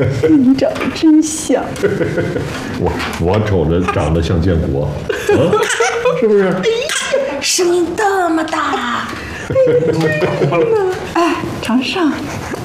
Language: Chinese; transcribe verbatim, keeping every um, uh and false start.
你长得真像。 我我瞅着长得像建国，啊，是不是？ 声音这么大，哎，尝尝。